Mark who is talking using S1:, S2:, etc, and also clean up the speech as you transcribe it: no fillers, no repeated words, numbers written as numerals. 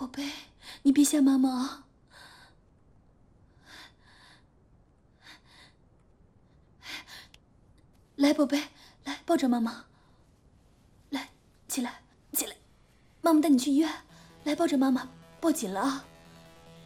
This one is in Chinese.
S1: 宝贝，你别吓妈妈啊！来，宝贝，来抱着妈妈。来，起来，起来，妈妈带你去医院。来，抱着妈妈，抱紧了啊！